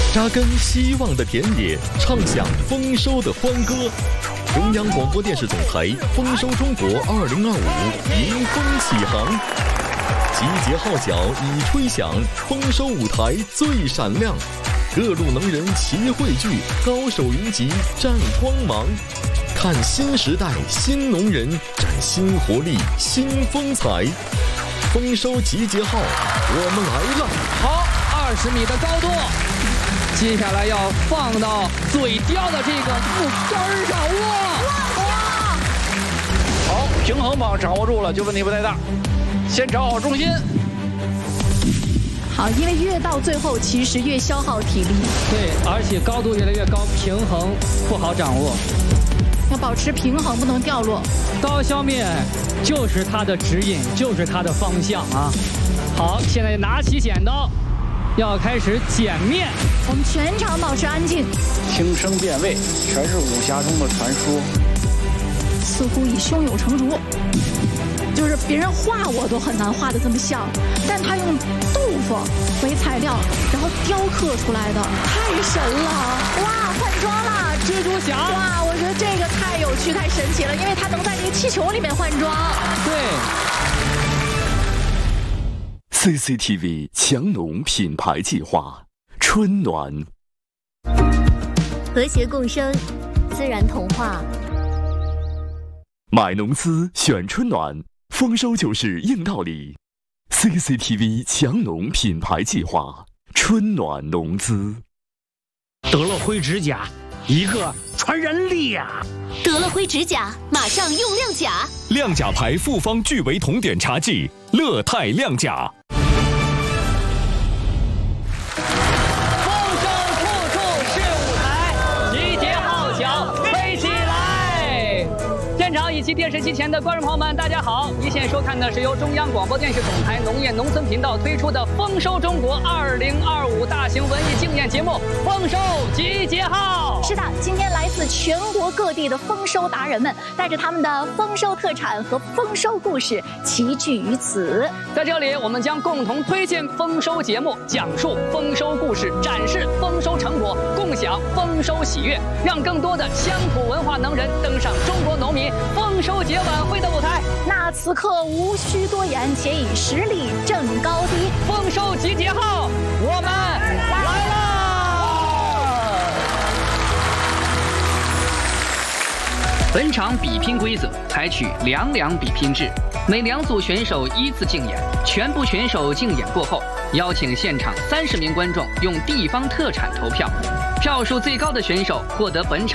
扎根希望的田野，唱响丰收的欢歌。中央广播电视总台丰收中国2025迎风起航，集结号角已吹响，丰收舞台最闪亮，各路能人齐汇聚，高手云集绽光芒。看新时代新农人展新活力新风采，丰收集结号，我们来了！ 好，20米的高度，接下来要放到最刁的这个木杆上，哇！ 好，平衡棒掌握住了，就问题不太大。先找好重心。 好，因为越到最后其实越消耗体力。 对，而且高度越来越高，平衡不好掌握。 要保持平衡，不能掉落。 刀削面就是它的指引，就是它的方向啊！好，现在拿起剪刀，要开始剪面。 我们全场保持安静。 听声辨位，全是武侠中的传说。 似乎已胸有成竹，就是别人画我都很难画得这么像，但他用杜甫为材料，然后雕刻出来的，太神了！哇，换装了， 蜘蛛侠！ 哇，我觉得这个太有趣、太神奇了，因为他能在这个气球里面换装。 对。 CCTV 强农品牌计划，春暖， 和谐共生，自然童话。 买农资选春暖，丰收就是硬道理。CCTV 强农品牌计划，春暖农资。 得了灰指甲，一个传染力呀！ 得了灰指甲，马上用亮甲。 亮甲牌复方聚维酮碘茶剂，乐泰亮甲。 现场以及电视机前的观众朋友们，大家好！您现在收看的是由中央广播电视总台农业农村频道推出的《丰收中国2025》大型文艺竞演节目《丰收集结号》。 是的，今天来自全国各地的丰收达人们，带着他们的丰收特产和丰收故事齐聚于此。 在这里，我们将共同推荐丰收节目，讲述丰收故事，展示丰收成果，共享丰收喜悦，让更多的乡土文化能人登上中国农民丰收节晚会的舞台。 那此刻无需多言，且以实力正高低。 丰收集结号，我们来了！本场比拼规则采取2-2比拼制，每2组选手依次竞演，全部选手竞演过后，邀请现场30名观众用地方特产投票，票数最高的选手获得本场